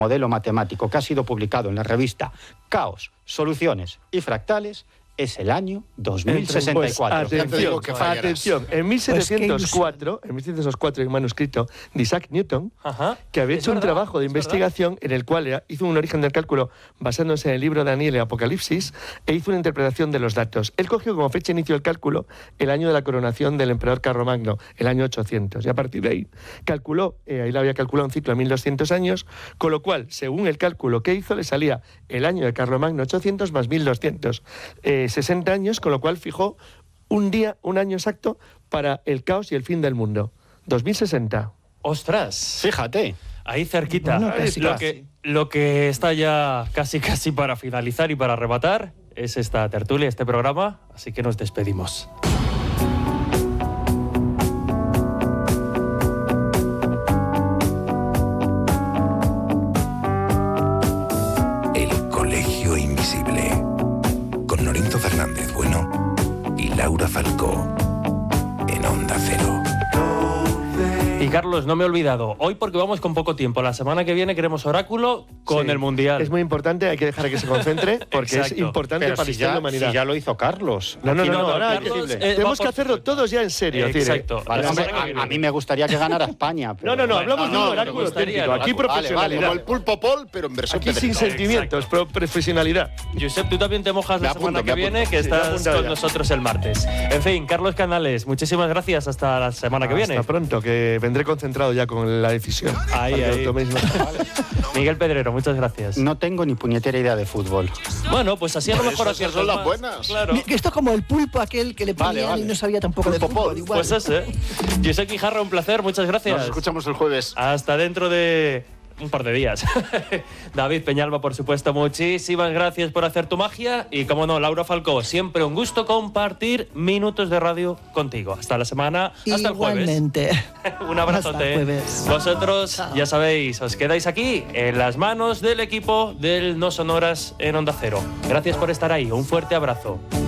modelo matemático que ha sido publicado en la revista Caos, Soluciones y Fractales es el año 2064. Pues, atención, en 1704, hay un manuscrito de Isaac Newton, que había hecho un trabajo de investigación en el cual hizo un origen del cálculo basándose en el libro de Daniel y Apocalipsis, e hizo una interpretación de los datos. Él cogió como fecha de inicio del cálculo el año de la coronación del emperador Carlomagno, el año 800, y a partir de ahí calculó, ahí le había calculado un ciclo de 1200 años, con lo cual, según el cálculo que hizo, le salía el año de Carlomagno 800 más 1200. 60 años, con lo cual fijó un año exacto para el caos y el fin del mundo. 2060. ¡Ostras! Fíjate. Ahí cerquita. Bueno, Lo que está ya casi para finalizar y para rematar es esta tertulia, este programa, así que nos despedimos. Fernández Bueno y Laura Falcó en Onda Cero. Y Carlos, no me he olvidado, hoy porque vamos con poco tiempo, la semana que viene queremos oráculo con el Mundial. Es muy importante, hay que dejar que se concentre porque es importante para la historia de la humanidad. Si ya lo hizo Carlos. No, ahora tenemos que hacerlo todos ya en serio. Exacto. Vale, a mí me gustaría que ganara España. Pero... No, hablamos de un oráculo auténtico. Aquí profesionalidad. Como el Pulpo Paul, pero en versión aquí sin sentimientos, pero profesionalidad. Josep, tú también te mojas la semana que viene, que estás con nosotros el martes. En fin, Carlos Canales, muchísimas gracias, hasta la semana que viene. Hasta pronto, que vendré concentrado ya con la decisión. Ahí. Miguel Pedrero, muchas gracias. No tengo ni puñetera idea de fútbol. Bueno, pues así a lo mejor esas son las buenas. Claro. Esto es como el pulpo aquel que le ponían y no sabía tampoco de fútbol. Igual. Pues ese. Josep Quijarra, un placer, muchas gracias. Nos escuchamos el jueves. Hasta dentro de un par de días. David Peñalba, por supuesto, muchísimas gracias por hacer tu magia. Y, como no, Laura Falcó, siempre un gusto compartir minutos de radio contigo. Hasta la semana, hasta el jueves. Igualmente. Un abrazote. Vosotros, ya sabéis, os quedáis aquí en las manos del equipo del No Sonoras en Onda Cero. Gracias por estar ahí. Un fuerte abrazo.